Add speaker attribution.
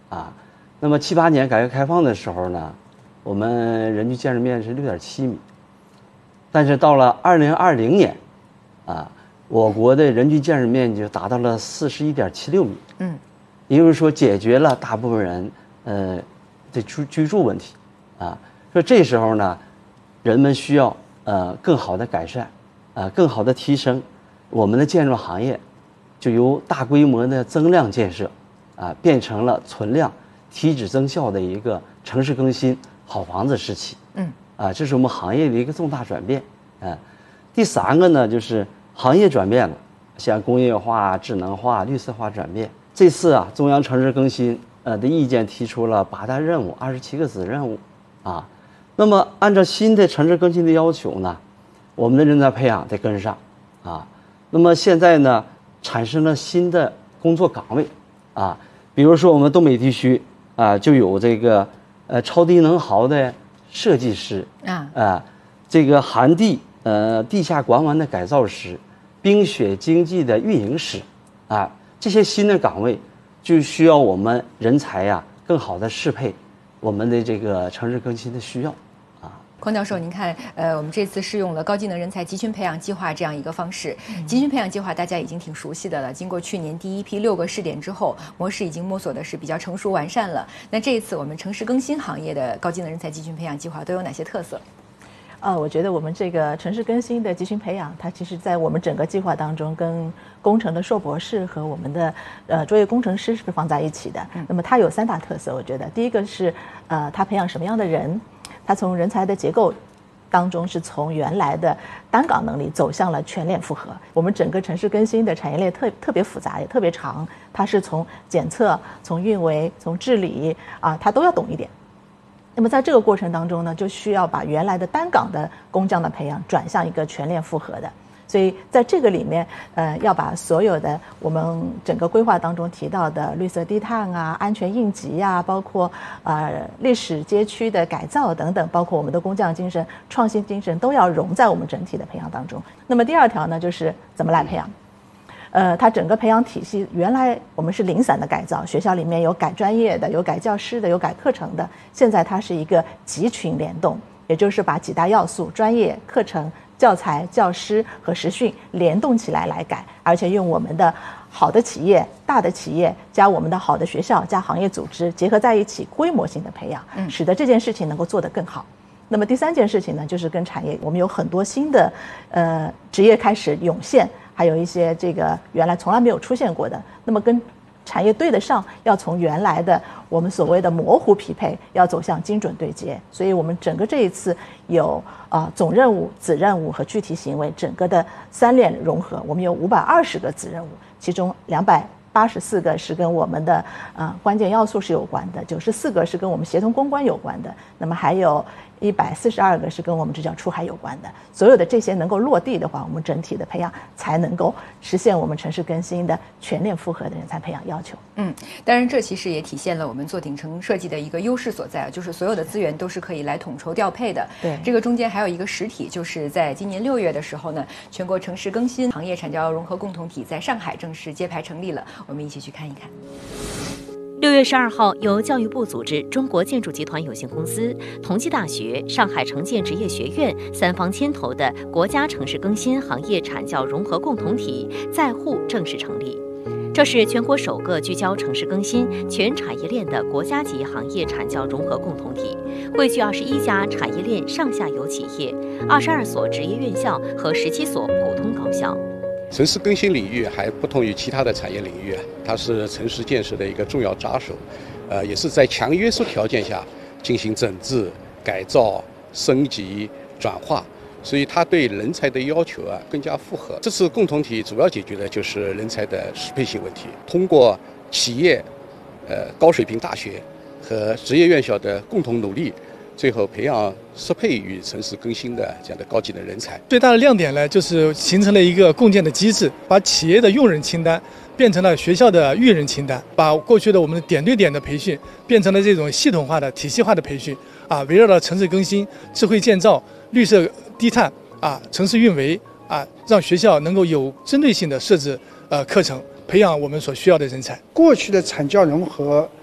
Speaker 1: 啊。那么7、8年改革开放的时候呢，我们人均建设面是6.7米，但是到了2020年，啊，我国的人均建设面积就达到了41.76米。也就是说解决了大部分人的居住问题，啊，说这时候呢，人们需要更好的改善，更好的提升我们的建筑行业，就由大规模的增量建设，变成了存量、提质增效的一个城市更新好房子时期。这是我们行业的一个重大转变。第3个呢，就是行业转变了，像工业化、智能化、绿色化转变。这次中央城市更新的意见提出了8大任务、27个子任务啊。那么按照新的城市更新的要求呢，我们的人才培养得跟上啊。那么现在呢，产生了新的工作岗位啊，比如说我们东北地区就有这个超低能耗的设计师这个寒地地下管网的改造师、冰雪经济的运营师这些新的岗位就需要我们人才更好的适配我们的这个城市更新的需要
Speaker 2: 匡教授，您看，我们这次是用了高技能人才集群培养计划这样一个方式。集群培养计划大家已经挺熟悉的了，经过去年第一批6个试点之后，模式已经摸索的是比较成熟完善了。那这一次我们城市更新行业的高技能人才集群培养计划都有哪些特色？
Speaker 3: 我觉得我们这个城市更新的集群培养，它其实在我们整个计划当中，跟工程的硕博士和我们的卓越工程师是放在一起的。那么它有3大特色，我觉得第一个是它培养什么样的人，它从人才的结构当中是从原来的单岗能力走向了全链复合。我们整个城市更新的产业链特别复杂也特别长，它是从检测、从运维、从治理它都要懂一点。那么在这个过程当中呢，就需要把原来的单岗的工匠的培养转向一个全链复合的。所以在这个里面，要把所有的我们整个规划当中提到的绿色低碳安全应急包括历史街区的改造等等，包括我们的工匠精神、创新精神，都要融在我们整体的培养当中。那么第2条呢，就是怎么来培养。它整个培养体系原来我们是零散的改造，学校里面有改专业的，有改教师的，有改课程的。现在它是一个集群联动，也就是把几大要素：专业、课程、教材、教师和实训联动起来改，而且用我们的好的企业、大的企业加我们的好的学校加行业组织结合在一起，规模性的培养，使得这件事情能够做得更好。那么第3件事情呢，就是跟产业，我们有很多新的职业开始涌现，还有一些这个原来从来没有出现过的，那么跟产业对得上，要从原来的我们所谓的模糊匹配，要走向精准对接。所以我们整个这一次有总任务、子任务和具体行为整个的3链融合，我们有520个子任务，其中284个是跟我们的关键要素是有关的，94个是跟我们协同攻关有关的，那么还有142个是跟我们这叫出海有关的。所有的这些能够落地的话，我们整体的培养才能够实现我们城市更新的全链复合的人才培养要求。
Speaker 2: 当然这其实也体现了我们做顶层设计的一个优势所在，就是所有的资源都是可以来统筹调配的。
Speaker 3: 对，
Speaker 2: 这个中间还有一个实体，就是在今年6月的时候呢，全国城市更新行业产教融合共同体在上海正式揭牌成立了，我们一起去看一看。
Speaker 4: 6月12号，由教育部组织中国建筑集团有限公司、同济大学、上海城建职业学院3方牵头的国家城市更新行业产教融合共同体在沪正式成立。这是全国首个聚焦城市更新全产业链的国家级行业产教融合共同体，汇聚21家产业链上下游企业、22所职业院校和17所普通高校。
Speaker 5: 城市更新领域还不同于其他的产业领域，它是城市建设的一个重要抓手，也是在强约束条件下进行整治、改造、升级、转化，所以它对人才的要求更加复合。这次共同体主要解决的就是人才的适配性问题，通过企业、高水平大学和职业院校的共同努力，最后培养适配于城市更新的这样的高级的人才。
Speaker 6: 最大的亮点呢，就是形成了一个共建的机制，把企业的用人清单变成了学校的育人清单，把过去的我们的点对点的培训变成了这种系统化的体系化的培训围绕着城市更新、智慧建造、绿色低碳城市运维让学校能够有针对性的设置课程，培养我们所需要的人才。
Speaker 7: 过去的产教融合